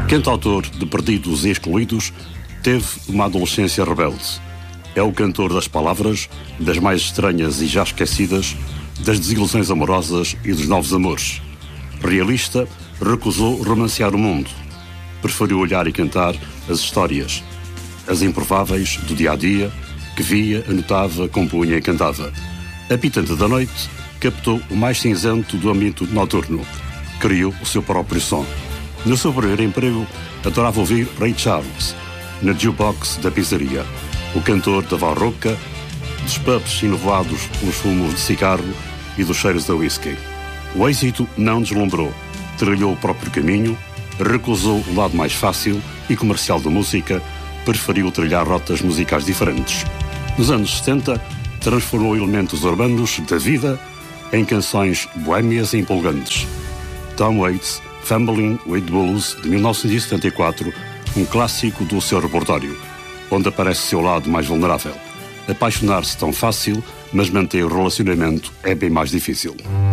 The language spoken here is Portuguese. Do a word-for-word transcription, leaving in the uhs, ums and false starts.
Cantautor de Perdidos e Excluídos, teve uma adolescência rebelde. É o cantor das palavras, das mais estranhas e já esquecidas, das desilusões amorosas e dos novos amores. Realista, recusou romancear o mundo. Preferiu olhar e cantar as histórias, as improváveis do dia-a-dia, que via, anotava, compunha e cantava. Habitante da noite, captou o mais cinzento do ambiente noturno. Criou o seu próprio som. No seu primeiro emprego, adorava ouvir Ray Charles, na jukebox da pizzaria. O cantor da voz rouca, dos pubs enovoados pelos fumos de cigarro e dos cheiros da whisky. O êxito não deslumbrou. Trilhou o próprio caminho, recusou o lado mais fácil e comercial da música, preferiu trilhar rotas musicais diferentes. Nos anos setenta, transformou elementos urbanos da vida em canções boémias e empolgantes. Tom Waits, Family with Blues, de mil novecentos e setenta e quatro, um clássico do seu repertório, onde aparece seu lado mais vulnerável. Apaixonar-se tão fácil, mas manter o relacionamento é bem mais difícil.